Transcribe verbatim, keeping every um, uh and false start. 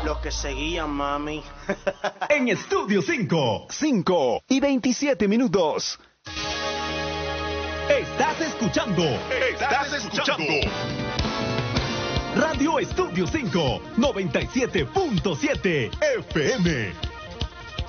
Los que seguían, mami. En Estudio cinco. cinco y veintisiete minutos. Estás escuchando. Estás escuchando. Radio Estudio cinco, noventa y siete punto siete F M.